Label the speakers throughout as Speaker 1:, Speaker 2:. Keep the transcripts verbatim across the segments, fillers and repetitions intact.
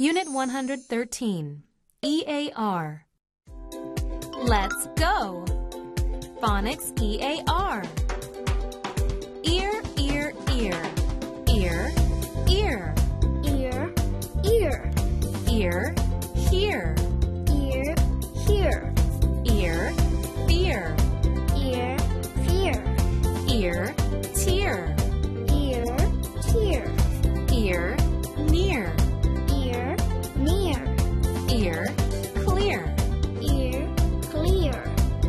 Speaker 1: Unit one hundred thirteen, E A R. Let's go. Phonics E A R. Ear, ear, ear. Ear, ear.
Speaker 2: Ear, ear.
Speaker 1: Ear, here.
Speaker 2: Ear, here.
Speaker 1: Ear, fear.
Speaker 2: Ear, fear.
Speaker 1: Ear, tear.
Speaker 2: Ear, tear.
Speaker 1: Ear, near.
Speaker 2: Ear, near.
Speaker 1: Ear, clear.
Speaker 2: Ear, clear.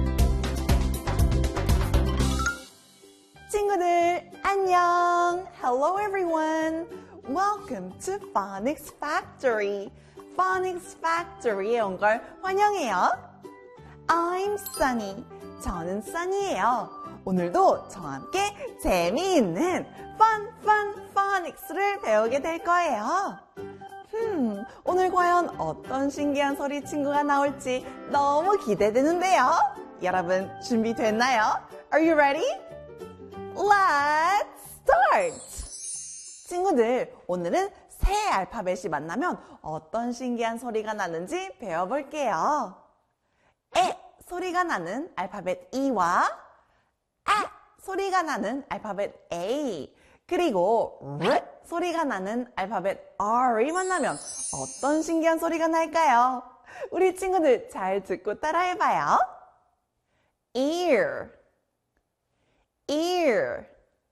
Speaker 3: 친구들, 안녕! Hello everyone! Welcome to Phonics Factory. Phonics Factory에 온 걸 환영해요. I'm Sunny. 저는 Sunny예요. 오늘도 저와 함께 재미있는 Fun Fun Phonics를 배우게 될 거예요. 음, 오늘 과연 어떤 신기한 소리 친구가 나올지 너무 기대되는데요. 여러분 준비됐나요? Are you ready? Let's start! 친구들, 오늘은 새 알파벳이 만나면 어떤 신기한 소리가 나는지 배워볼게요. 에 소리가 나는 알파벳 E와 아 소리가 나는 알파벳 A, 그리고 R 소리가 나는 알파벳 R이 만나면 어떤 신기한 소리가 날까요? 우리 친구들 잘 듣고 따라해봐요. Ear, ear,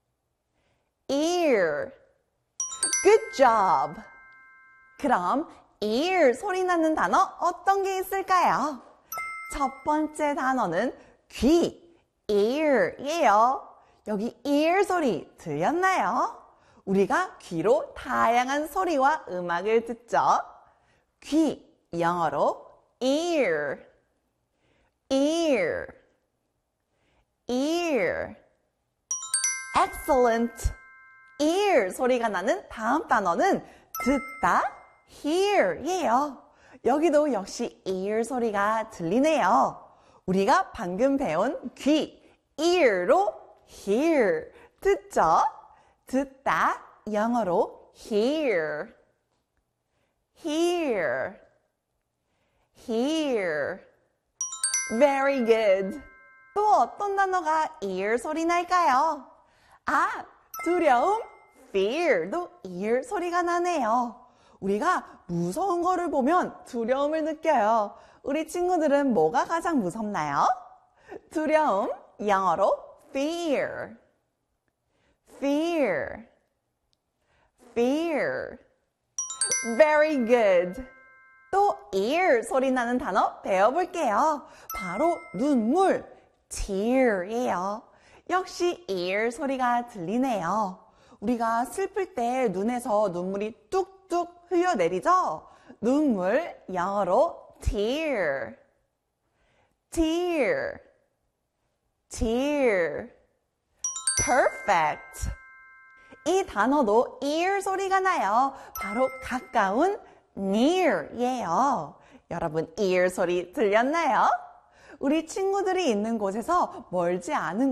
Speaker 3: ear. Good job. 그럼 ear 소리 나는 단어 어떤 게 있을까요? 첫 번째 단어는 귀, ear이에요. 여기 ear 소리 들렸나요? 우리가 귀로 다양한 소리와 음악을 듣죠. 귀, 영어로 ear, ear, ear. Excellent. ear 소리가 나는 다음 단어는 듣다, hear이에요. 여기도 역시 ear 소리가 들리네요. 우리가 방금 배운 귀, ear로 hear, 듣죠? 듣다, 영어로 hear, hear, hear. Very good. 또 어떤 단어가 ear 소리 날까요? 아, 두려움, fear도 ear 소리가 나네요. 우리가 무서운 거를 보면 두려움을 느껴요. 우리 친구들은 뭐가 가장 무섭나요? 두려움, 영어로 fear, fear, fear. Very good. 또 ear 소리 나는 단어 배워볼게요. 바로 눈물, tear이에요. 역시 ear 소리가 들리네요. 우리가 슬플 때 눈에서 눈물이 뚝뚝 흘려내리죠? 눈물, 영어로 tear, tear, tear. Perfect. 이 단어도 ear 소리가 나요. 바로 가까운 near이에요. 여러분 ear 소리 들렸나요? 우리 친구들이 있는 곳에서 멀지 않은